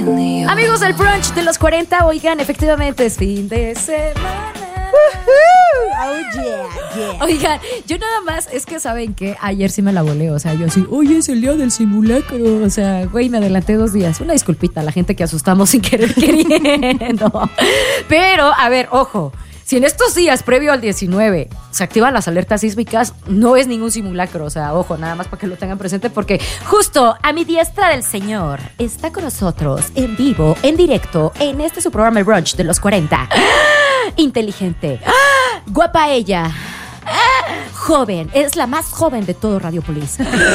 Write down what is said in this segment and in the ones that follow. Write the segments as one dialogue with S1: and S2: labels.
S1: Amigos del brunch de los 40, oigan, efectivamente es fin de semana.
S2: Oh, yeah.
S1: Oigan, yo nada más, es que saben que ayer sí me la volé, o sea, yo así, hoy es el día del simulacro, o sea, güey, me adelanté 2 días. Una disculpita a la gente que asustamos sin querer queriendo. Pero, a ver, ojo. Si en estos días, previo al 19, se activan las alertas sísmicas, no es ningún simulacro. O sea, ojo, nada más para que lo tengan presente, porque justo a mi diestra del señor está con nosotros en vivo, en directo, en este su programa El Brunch de los 40. Inteligente, guapa ella, joven, es la más joven de todo Radiopolis.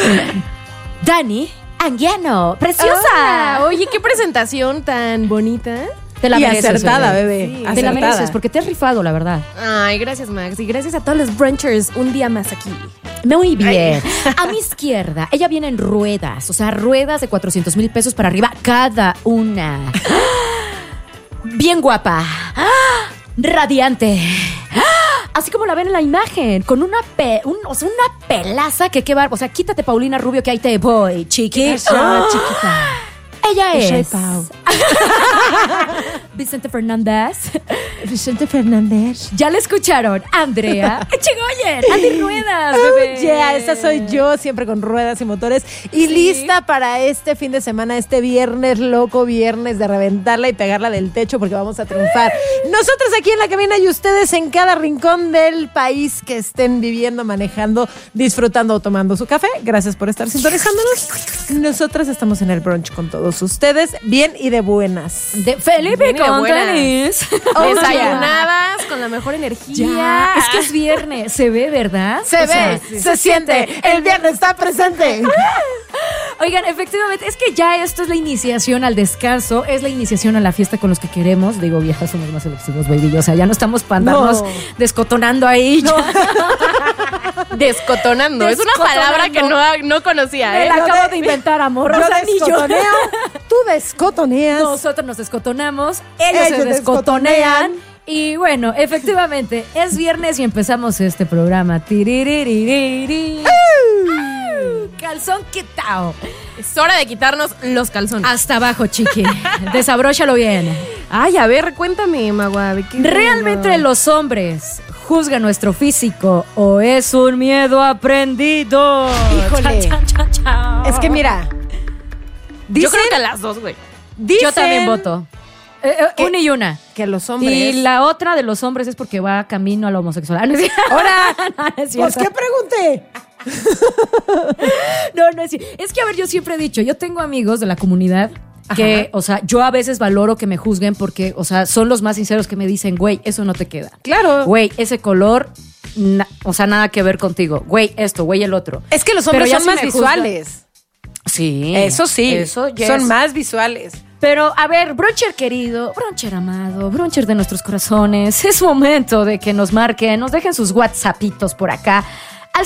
S1: Dani Anguiano, preciosa.
S3: Hola. Oye, qué presentación tan bonita.
S1: Te la mereces,
S2: acertada,
S1: bebé.
S2: bebé.
S1: Sí,
S2: Acertada.
S1: te la mereces porque te has rifado, la verdad.
S3: Ay, gracias, Max. Y gracias a todos los brunchers un día más aquí.
S1: Muy bien. A mi izquierda, ella viene en ruedas, o sea, ruedas de 400,000 pesos para arriba cada una. Bien guapa. Radiante. Así como la ven en la imagen, con una pelaza que qué barba. O sea, quítate, Paulina Rubio, que ahí te voy, chiqui.
S2: Chiquita.
S1: Ella
S2: Soy
S1: es
S2: Pau.
S1: Vicente Fernández.
S2: Vicente Fernández.
S1: Ya la escucharon, Andrea Echegoyen, Andy Ruedas, bebé.
S2: Yeah, esa soy yo, siempre con ruedas y motores. Y lista para este fin de semana, este viernes loco, viernes de reventarla y pegarla del techo, porque vamos a triunfar. Nosotros aquí en la cabina y ustedes en cada rincón del país que estén viviendo, manejando, disfrutando o tomando su café. Gracias por estar sintonizándonos. Nosotras estamos en el brunch con todos ustedes, bien y de buenas.
S1: De Felipe
S3: Bien y de
S1: con
S3: buenas.
S1: tenis.
S3: Desayunadas, con la mejor energía.
S1: Ya, es que es viernes, se ve, ¿verdad?
S2: Se ve, se siente, el viernes está presente.
S1: Oigan, efectivamente, es que ya esto es la iniciación al descanso, es la iniciación a la fiesta con los que queremos. Digo, viejas, somos más selectivos, baby. O sea, ya no estamos para andarnos descotonando ahí.
S2: No.
S3: Descotonando. Es una palabra que no conocía,
S1: Me
S3: ¿eh?
S1: la acabo de inventar, amor.
S2: Yo
S1: O sea, ni yo.
S2: descotoneo, tú descotoneas.
S1: Nosotros nos descotonamos, ellos se descotonean. Y bueno, efectivamente, es viernes y empezamos este programa. Tiririririri. Calzón quitao.
S3: Es hora de quitarnos los calzones.
S1: Hasta abajo, chiqui. Desabróchalo bien.
S3: Ay, a ver, cuéntame, Magua. ¿de qué
S1: ¿Realmente
S3: vengo?
S1: los hombres juzgan nuestro físico o es un miedo aprendido?
S2: Híjole.
S1: Chan, chan, chan, chan.
S2: Es que mira,
S3: Yo creo que a las dos, güey.
S1: Yo también voto.
S2: que-
S1: Una y una.
S2: que los hombres.
S1: Y la otra de los hombres es porque va camino a la homosexualidad. ¿No es cierto?
S2: Ahora,
S1: No, no es
S2: pues
S1: cierto.
S2: qué pregunté.
S1: No es cierto. Es que, a ver, yo siempre he dicho, yo tengo amigos de la comunidad que, o sea, yo a veces valoro que me juzguen porque, o sea, son los más sinceros que me dicen, güey, eso no te queda.
S2: Claro.
S1: Güey, ese color, o sea, nada que ver contigo. Güey, esto, güey, el otro.
S2: Es que los
S1: Pero
S2: hombres
S1: ya
S2: son
S1: si
S2: más
S1: me juzgan-
S2: visuales.
S1: Sí.
S2: Eso sí.
S1: Eso yes.
S2: Son más visuales.
S1: Pero, a ver, bruncher querido, bruncher amado, bruncher de nuestros corazones, es momento de que nos marquen, nos dejen sus WhatsAppitos por acá al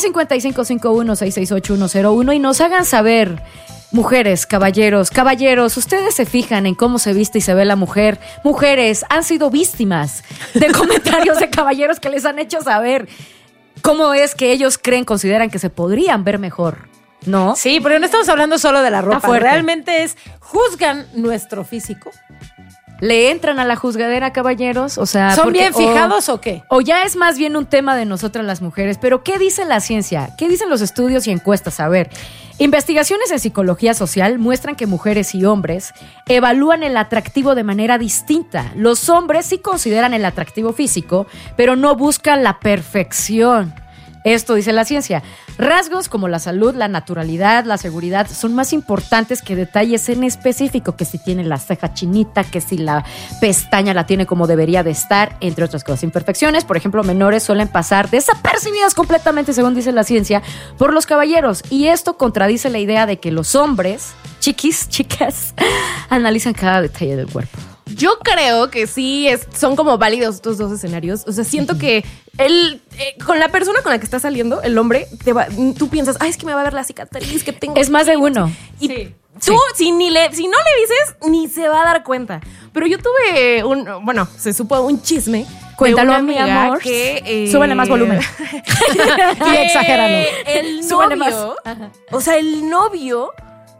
S1: 5551-668-101 y nos hagan saber, mujeres, caballeros, ustedes se fijan en cómo se viste y se ve la mujer. Mujeres han sido víctimas de comentarios de caballeros que les han hecho saber cómo es que ellos consideran que se podrían ver mejor. ¿No?
S2: Sí, pero no estamos hablando solo de la ropa.
S1: fuerte.
S2: Realmente juzgan nuestro físico.
S1: ¿Le entran a la juzgadera, caballeros? O sea,
S2: ¿Son
S1: porque-
S2: bien fijados o qué?
S1: O ya es más bien un tema de nosotras las mujeres. Pero ¿qué dice la ciencia? ¿Qué dicen los estudios y encuestas? A ver, investigaciones en psicología social muestran que mujeres y hombres evalúan el atractivo de manera distinta. Los hombres sí consideran el atractivo físico, pero no buscan la perfección. Esto dice la ciencia. Rasgos como la salud, la naturalidad, la seguridad son más importantes que detalles en específico, que si tiene la ceja chinita, que si la pestaña la tiene como debería de estar, entre otras cosas. Imperfecciones, por ejemplo, menores suelen pasar desapercibidas completamente, según dice la ciencia, por los caballeros. Y esto contradice la idea de que los hombres, chicas, analizan cada detalle del cuerpo.
S3: Yo creo que sí son como válidos estos dos escenarios. O sea, siento que con la persona con la que estás saliendo, el hombre, tú piensas, ay, es que me va a ver la cicatriz que tengo.
S1: Es más de uno.
S3: Y
S2: Sí.
S3: tú, si no le dices, ni se va a dar cuenta. Pero yo tuve se supo un chisme.
S1: Cuéntalo,
S3: de una
S1: mi
S3: amiga
S1: amor.
S3: que
S1: Súbele más volumen.
S2: Y exagéralo.
S3: El
S1: Súbele más.
S3: novio, o sea, el novio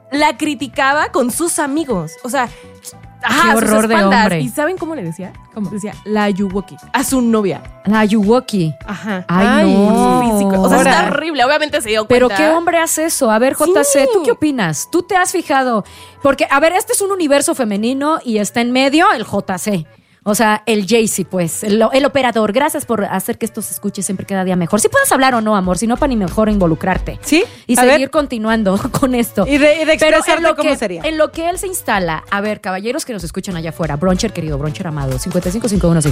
S3: la criticaba con sus amigos. O sea,
S1: Qué
S3: a sus
S1: horror de
S3: espaldas.
S1: hombre.
S3: ¿Y saben cómo le decía?
S2: ¿Cómo?
S3: Decía la Ayuwoki a su novia.
S1: La Ayuwoki.
S3: Ajá.
S1: Ay, no.
S3: Físico. O sea,
S2: Ahora.
S3: está horrible. Obviamente se dio
S1: Pero
S3: cuenta.
S1: ¿qué hombre hace eso? A ver, JC,
S3: Sí.
S1: ¿tú qué opinas? ¿Tú te has fijado? Porque, a ver, este es un universo femenino y está en medio el JC. O sea, el Jaycee, pues, el operador. Gracias por hacer que esto se escuche siempre cada día mejor. Si puedes hablar o no, amor, si no, para ni mejor involucrarte.
S2: ¿Sí?
S1: Y
S2: A
S1: seguir
S2: ver.
S1: continuando con esto.
S2: Y de
S1: Pero
S2: expresarte cómo sería.
S1: En lo que él se instala, a ver, caballeros que nos escuchan allá afuera, Broncher, querido, Broncher amado, 5551